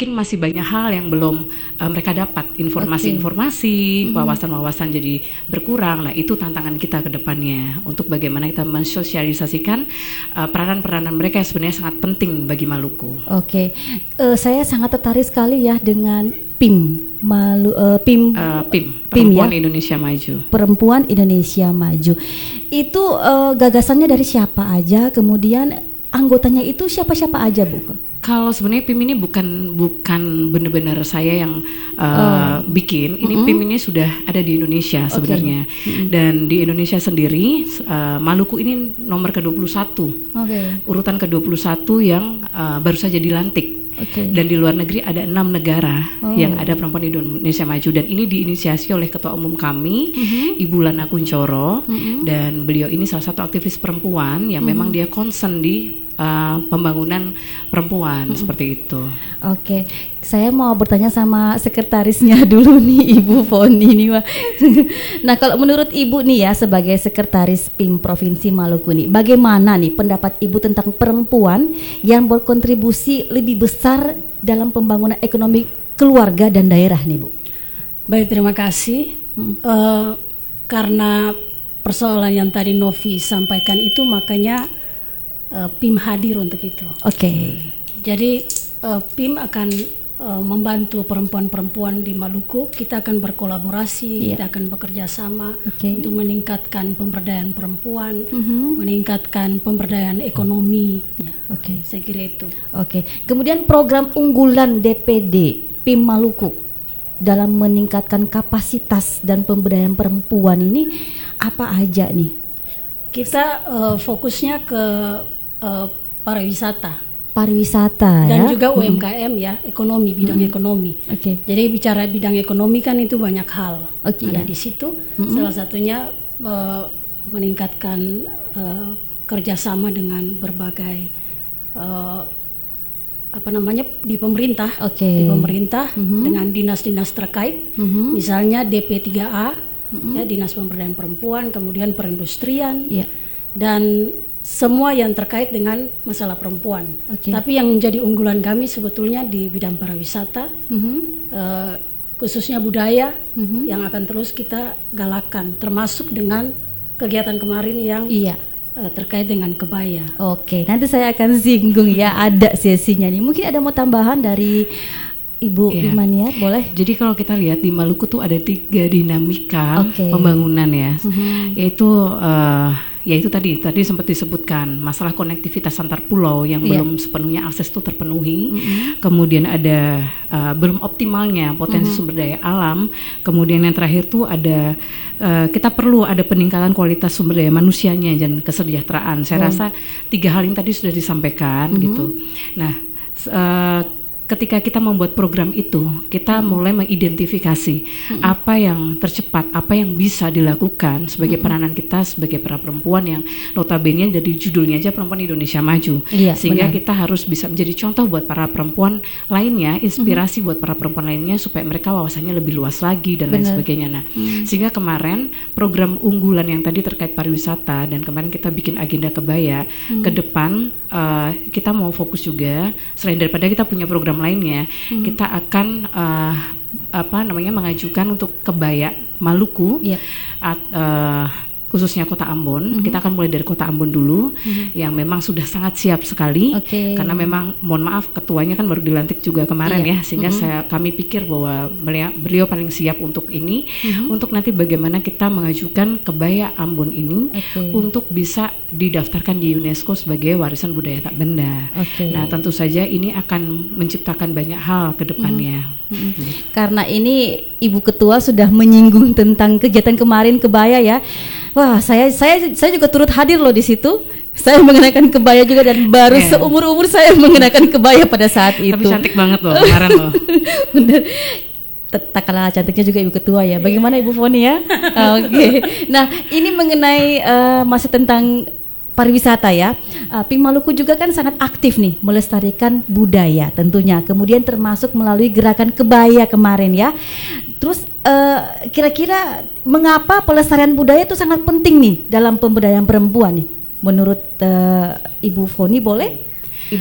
mungkin masih banyak hal yang belum mereka dapat, informasi-informasi, wawasan-wawasan jadi berkurang. Nah, itu tantangan kita ke depannya untuk bagaimana kita mensosialisasikan peranan-peranan mereka yang sebenarnya sangat penting bagi Maluku. Oke. Saya sangat tertarik sekali ya dengan PIM. PIM Perempuan ya? Indonesia Maju. Perempuan Indonesia Maju. Itu gagasannya dari siapa aja? Kemudian anggotanya itu siapa-siapa aja, Bu? Kalau sebenarnya PIM ini bukan benar-benar saya yang bikin. Ini PIM ini sudah ada di Indonesia sebenarnya. Dan di Indonesia sendiri Maluku ini nomor ke-21. Urutan ke-21 yang baru saja dilantik. Dan di luar negeri ada 6 negara yang ada perempuan Indonesia Maju, dan ini diinisiasi oleh Ketua Umum kami, Ibu Lana Kuncoro, dan beliau ini salah satu aktivis perempuan yang memang dia concern di pembangunan perempuan seperti itu. Oke, saya mau bertanya sama sekretarisnya dulu nih, Ibu Foni nih, Wak. Nah, kalau menurut Ibu nih ya sebagai sekretaris PIM Provinsi Maluku nih, bagaimana nih pendapat Ibu tentang perempuan yang berkontribusi lebih besar dalam pembangunan ekonomi keluarga dan daerah nih, Bu? Baik, terima kasih. Karena persoalan yang tadi Novi sampaikan itu, makanya PIM hadir untuk itu. Jadi PIM akan membantu perempuan-perempuan di Maluku. Kita akan berkolaborasi, kita akan bekerja sama untuk meningkatkan pemberdayaan perempuan, meningkatkan pemberdayaan ekonomi. Saya kira itu. Kemudian program unggulan DPD PIM Maluku dalam meningkatkan kapasitas dan pemberdayaan perempuan ini apa aja nih? Kita fokusnya ke pariwisata ya? Dan juga UMKM ya, ekonomi, bidang ekonomi. Jadi bicara bidang ekonomi kan itu banyak hal ada di situ. Salah satunya meningkatkan kerjasama dengan berbagai di pemerintah, dengan dinas-dinas terkait, misalnya DP3A, ya, Dinas Pemberdayaan Perempuan, kemudian perindustrian, dan semua yang terkait dengan masalah perempuan. Tapi yang menjadi unggulan kami sebetulnya di bidang pariwisata, khususnya budaya, yang akan terus kita galakkan, termasuk dengan kegiatan kemarin yang terkait dengan kebaya. Nanti saya akan singgung ya, ada sesinya nih. Mungkin ada mau tambahan dari Ibu Imania, boleh? Jadi kalau kita lihat di Maluku tuh ada 3 dinamika pembangunan ya, yaitu tadi sempat disebutkan masalah konektivitas antar pulau yang belum sepenuhnya akses itu terpenuhi. Kemudian ada belum optimalnya potensi sumber daya alam. Kemudian yang terakhir tuh ada kita perlu ada peningkatan kualitas sumber daya manusianya dan kesejahteraan. Saya rasa 3 hal ini tadi sudah disampaikan gitu. Nah, ketika kita membuat program itu, kita mulai mengidentifikasi apa yang tercepat, apa yang bisa dilakukan sebagai peranan kita sebagai para perempuan yang notabene dari judulnya aja Perempuan Indonesia Maju. Sehingga kita harus bisa menjadi contoh buat para perempuan lainnya, inspirasi buat para perempuan lainnya supaya mereka wawasannya lebih luas lagi dan lain sebagainya. Nah, sehingga kemarin program unggulan yang tadi terkait pariwisata dan kemarin kita bikin agenda kebaya, ke depan kita mau fokus juga selain daripada kita punya program lainnya, kita akan mengajukan untuk kebaya Maluku, khususnya Kota Ambon. Kita akan mulai dari Kota Ambon dulu, yang memang sudah sangat siap sekali, karena memang mohon maaf ketuanya kan baru dilantik juga kemarin ya, sehingga kami pikir bahwa beliau paling siap untuk ini, untuk nanti bagaimana kita mengajukan kebaya Ambon ini untuk bisa didaftarkan di UNESCO sebagai warisan budaya tak benda. Nah, tentu saja ini akan menciptakan banyak hal ke depannya. Karena ini Ibu Ketua sudah menyinggung tentang kegiatan kemarin kebaya ya. Wah, saya juga turut hadir loh di situ. Saya mengenakan kebaya juga dan baru seumur-umur saya mengenakan kebaya pada saat itu. Tapi cantik banget loh kemarin loh. Bener. Tak kalah cantiknya juga Ibu Ketua ya. Bagaimana Ibu Foni ya? Nah, ini mengenai masih tentang pariwisata ya. PIM Maluku juga kan sangat aktif nih melestarikan budaya tentunya. Kemudian termasuk melalui gerakan kebaya kemarin ya. Terus kira-kira mengapa pelestarian budaya itu sangat penting nih dalam pemberdayaan perempuan nih? Menurut Ibu Foni boleh? Ibu.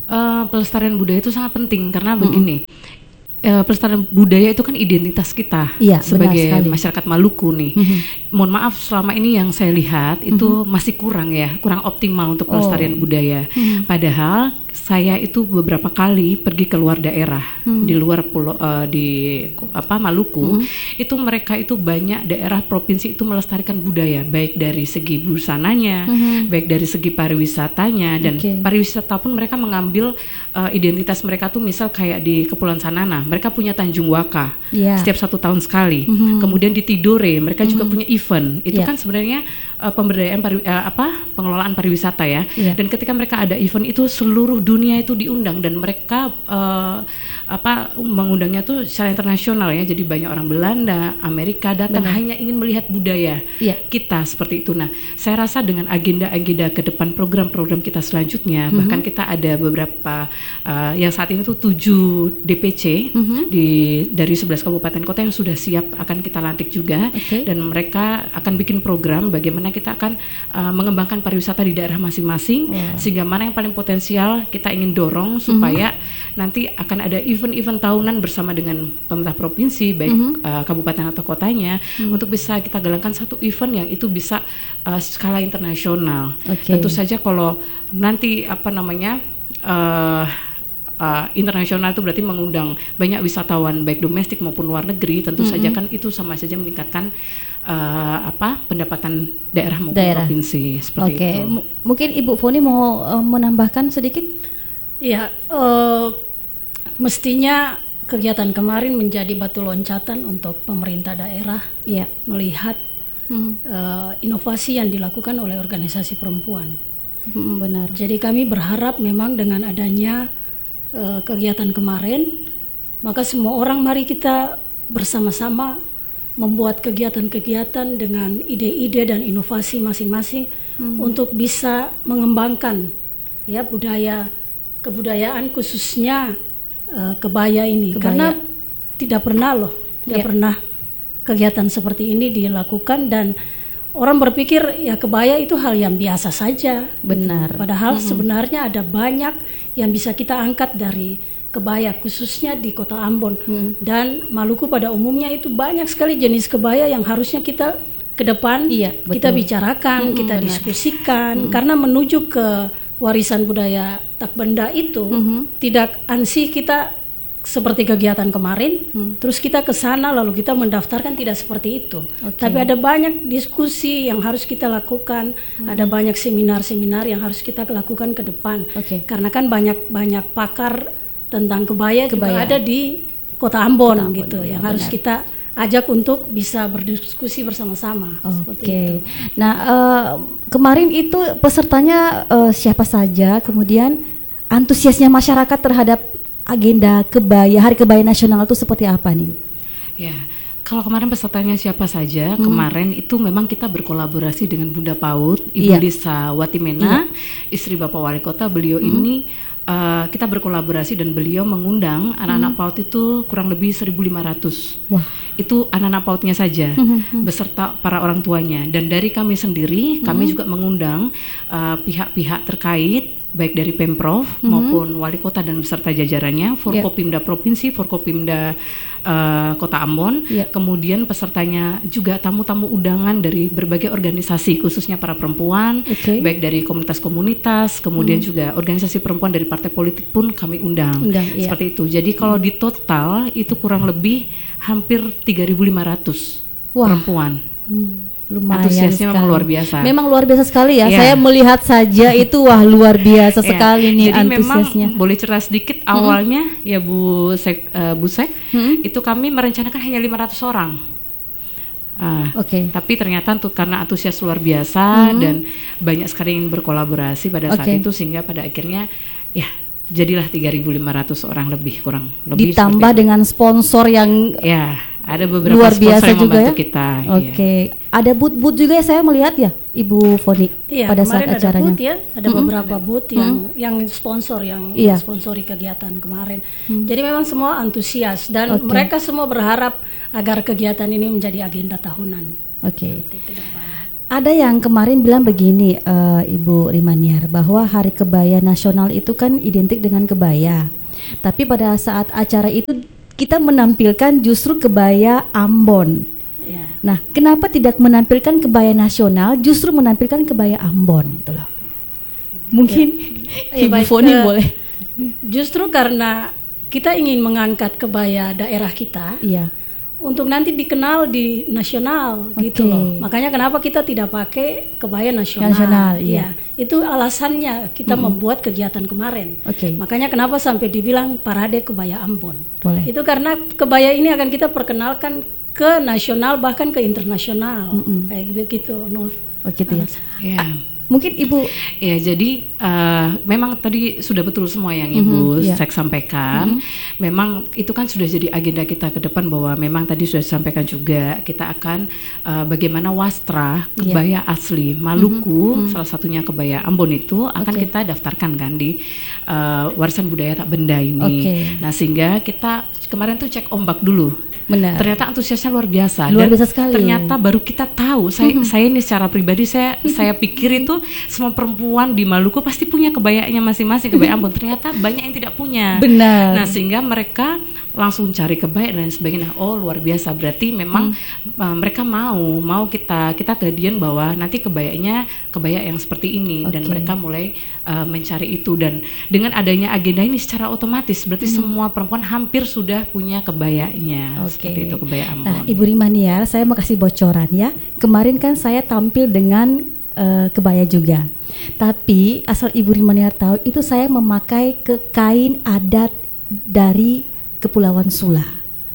pelestarian budaya itu sangat penting karena begini. Pelestarian budaya itu kan identitas kita sebagai masyarakat Maluku nih. Mohon maaf selama ini yang saya lihat itu masih kurang optimal untuk pelestarian budaya. Padahal saya itu beberapa kali pergi ke luar daerah di luar pulau Maluku, itu mereka itu banyak daerah provinsi itu melestarikan budaya baik dari segi busananya, baik dari segi pariwisatanya dan pariwisata pun mereka mengambil identitas mereka tuh misal kayak di Kepulauan Sanana mereka punya Tanjung Waka setiap 1 tahun sekali. Kemudian di Tidore mereka juga punya event. Itu kan sebenarnya pemberdayaan pengelolaan pariwisata ya. Dan ketika mereka ada event itu seluruh dunia itu diundang dan mereka mengundangnya tuh secara internasional ya. Jadi banyak orang Belanda, Amerika datang hanya ingin melihat budaya kita seperti itu. Nah, saya rasa dengan agenda-agenda ke depan program-program kita selanjutnya bahkan kita ada beberapa yang saat ini tuh 7 DPC dari 11 kabupaten kota yang sudah siap akan kita lantik juga dan mereka akan bikin program bagaimana kita akan mengembangkan pariwisata di daerah masing-masing sehingga mana yang paling potensial kita ingin dorong supaya nanti akan ada event-event tahunan bersama dengan pemerintah provinsi baik kabupaten atau kotanya untuk bisa kita galangkan satu event yang itu bisa skala internasional. Tentu saja kalau nanti internasional itu berarti mengundang banyak wisatawan baik domestik maupun luar negeri, tentu saja kan itu sama saja meningkatkan pendapatan daerah maupun provinsi seperti itu. Mungkin Ibu Foni mau menambahkan sedikit? Ya, mestinya kegiatan kemarin menjadi batu loncatan untuk pemerintah daerah melihat inovasi yang dilakukan oleh organisasi perempuan. Benar. Jadi kami berharap memang dengan adanya kegiatan kemarin, maka semua orang mari kita bersama-sama membuat kegiatan-kegiatan dengan ide-ide dan inovasi masing-masing untuk bisa mengembangkan kebudayaan khususnya kebaya ini. Karena tidak pernah kegiatan seperti ini dilakukan dan orang berpikir kebaya itu hal yang biasa saja. Benar. Gitu. Padahal sebenarnya ada banyak yang bisa kita angkat dari kebaya, khususnya di Kota Ambon dan Maluku pada umumnya itu banyak sekali jenis kebaya yang harusnya kita ke depan kita bicarakan, kita diskusikan karena menuju ke warisan budaya tak benda itu tidak ansih kita seperti kegiatan kemarin, terus kita ke sana lalu kita mendaftarkan, tidak seperti itu. Tapi ada banyak diskusi yang harus kita lakukan, ada banyak seminar-seminar yang harus kita lakukan ke depan. Karena kan banyak pakar tentang kebaya juga ada di Kota Ambon gitu, yang harus kita ajak untuk bisa berdiskusi bersama-sama. Seperti itu. Nah, kemarin itu pesertanya siapa saja, kemudian antusiasnya masyarakat terhadap agenda kebaya, Hari Kebaya Nasional itu seperti apa nih? Ya, kalau kemarin pesertanya siapa saja, kemarin itu memang kita berkolaborasi dengan Bunda PAUD, Ibu Lisa Watimena, istri Bapak Wali Kota. Beliau ini kita berkolaborasi dan beliau mengundang anak-anak PAUD itu kurang lebih 1.500. Wah. Itu anak-anak PAUD-nya saja, beserta para orang tuanya. Dan dari kami sendiri, kami juga mengundang pihak-pihak terkait, baik dari Pemprov maupun Wali Kota dan beserta jajarannya, Forkopimda Provinsi, Forkopimda Kota Ambon, kemudian pesertanya juga tamu-tamu undangan dari berbagai organisasi, khususnya para perempuan, baik dari komunitas-komunitas, kemudian juga organisasi perempuan dari partai politik pun kami undang seperti itu. Jadi kalau di total itu kurang lebih hampir 3.500 perempuan. Lumayan antusiasnya memang luar biasa. Memang luar biasa sekali ya. Saya melihat saja itu luar biasa sekali nih. Jadi antusiasnya. Memang boleh cerita sedikit awalnya ya Bu Sek, itu kami merencanakan hanya 500 orang. Tapi ternyata karena antusias luar biasa dan banyak sekali yang berkolaborasi pada saat itu sehingga pada akhirnya jadilah 3.500 orang lebih, kurang lebih. Ditambah dengan sponsor yang ada beberapa luar biasa sponsor yang juga membantu kita. Ada booth-booth juga ya, saya melihat ya Ibu Foni pada saat acaranya. Ada beberapa booth yang sponsor yang sponsori kegiatan kemarin. Jadi memang semua antusias dan mereka semua berharap agar kegiatan ini menjadi agenda tahunan. Ada yang kemarin bilang begini, Ibu Rimaniar, bahwa Hari Kebaya Nasional itu kan identik dengan kebaya. Tapi pada saat acara itu kita menampilkan justru kebaya Ambon. Ya. Nah, kenapa tidak menampilkan kebaya nasional, justru menampilkan kebaya Ambon, gitu loh? Mungkin Ya, Ibu baik, Foni boleh. Justru karena kita ingin mengangkat kebaya daerah kita. Iya. Untuk nanti dikenal di nasional gitu loh. Makanya kenapa kita tidak pakai kebaya nasional? Iya. Itu alasannya kita membuat kegiatan kemarin. Oke. Makanya kenapa sampai dibilang parade kebaya Ambon. Boleh. Itu karena kebaya ini akan kita perkenalkan ke nasional bahkan ke internasional. Kayak begitu, Nov. Oh gitu ya. Ya. Mungkin Ibu. Ya, jadi memang tadi sudah betul semua yang Ibu Sek sampaikan. Memang itu kan sudah jadi agenda kita ke depan, bahwa memang tadi sudah disampaikan juga kita akan bagaimana wastra kebaya asli Maluku, salah satunya kebaya Ambon itu akan kita daftarkan kan di warisan budaya tak benda ini. Nah, sehingga kita kemarin tuh cek ombak dulu. Benar. Ternyata antusiasnya luar biasa. Luar biasa sekali. Ternyata baru kita tahu. Saya ini secara pribadi saya pikir itu semua perempuan di Maluku pasti punya kebayanya masing-masing, kebaya Ambon. Ternyata banyak yang tidak punya. Benar. Nah, sehingga mereka langsung cari kebaya dan sebagainya. Oh, luar biasa. Berarti memang mereka mau kita kejadian bahwa nanti kebayanya kebaya yang seperti ini, dan mereka mulai mencari itu. Dan dengan adanya agenda ini secara otomatis berarti semua perempuan hampir sudah punya kebayanya. Seperti itu, kebaya Ambon. Nah, Ibu Rimaniar, saya mau kasih bocoran ya. Kemarin kan saya tampil dengan kebaya juga. Tapi asal Ibu Rimaniar tahu, itu saya memakai kain adat dari Kepulauan Sula.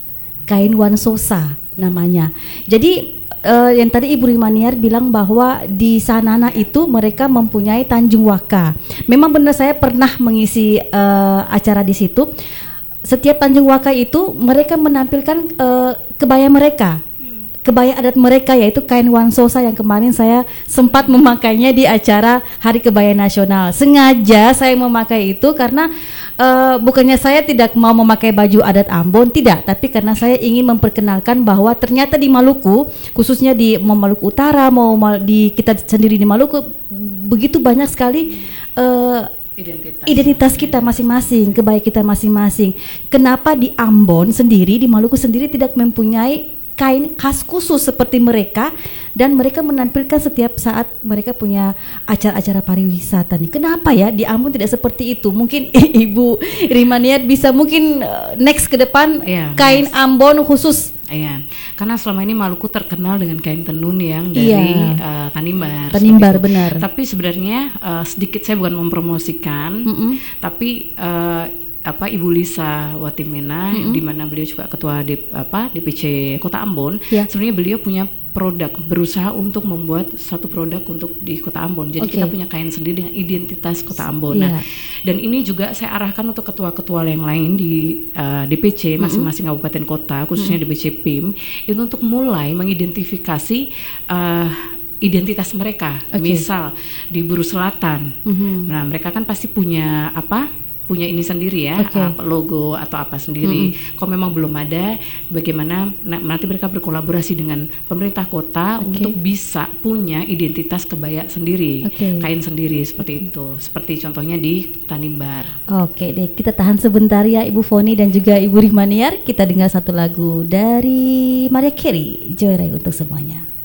Kain Wansosa namanya. Jadi yang tadi Ibu Rimaniar bilang bahwa di Sanana itu mereka mempunyai Tanjung Waka. Memang benar, saya pernah mengisi acara di situ. Setiap Tanjung Waka itu mereka menampilkan kebaya mereka, kebaya adat mereka, yaitu kain Wansosa yang kemarin saya sempat memakainya di acara Hari Kebaya Nasional. Sengaja saya memakai itu karena bukannya saya tidak mau memakai baju adat Ambon, tidak, tapi karena saya ingin memperkenalkan bahwa ternyata di Maluku, khususnya di Maluku Utara, di kita sendiri di Maluku, begitu banyak sekali identitas kita masing-masing, kebaya kita masing-masing. Kenapa di Ambon sendiri, di Maluku sendiri tidak mempunyai kain khas khusus seperti mereka, dan mereka menampilkan setiap saat mereka punya acara-acara pariwisata nih. Kenapa ya di Ambon tidak seperti itu? Mungkin Ibu Rimaniar bisa mungkin next ke depan kain Ambon khusus. Iya, karena selama ini Maluku terkenal dengan kain tenun yang dari Tanimbar. Tanimbar, benar. Tapi sebenarnya sedikit, saya bukan mempromosikan, tapi Ibu Lisa Watimena, di mana beliau juga ketua DPC Kota Ambon, sebenarnya beliau punya produk, berusaha untuk membuat satu produk untuk di Kota Ambon. Jadi kita punya kain sendiri dengan identitas Kota Ambon. Nah, dan ini juga saya arahkan untuk ketua-ketua yang lain di DPC masing-masing kabupaten kota, khususnya DPC PIM, itu untuk mulai mengidentifikasi identitas mereka. Misal di Buru Selatan, nah mereka kan pasti punya punya ini sendiri ya, logo atau apa sendiri. Kalau memang belum ada, bagaimana nanti mereka berkolaborasi dengan pemerintah kota untuk bisa punya identitas kebaya sendiri, kain sendiri, seperti itu. Seperti contohnya di Tanimbar. Oke deh, kita tahan sebentar ya Ibu Foni dan juga Ibu Rimaniar. Kita dengar satu lagu dari Mariah Carey, Joyride untuk semuanya.